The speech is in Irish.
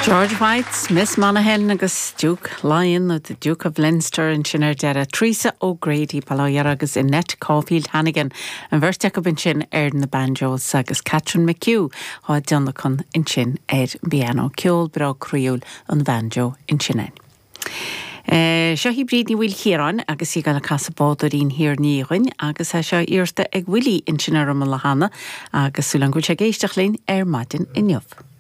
George White, Miss Monaghan agus Duke Lyon of the Duke of Leinster in Sinner Dera Teresa O'Grady Paloyar agus Annette Caulfield Hannigan and Verteca bin sin na banjos agus Catherine McHugh ha Jonathan in sin piano Ciol bra Criúil an banjo in Sinnen. Seo hí bríd ní bhfuil chéran agus í gan casa bádarín hir níhain agus seo irta ag bhuilí in sin ar am Lahana agus súlan go sé géisteach linn madin inniuh.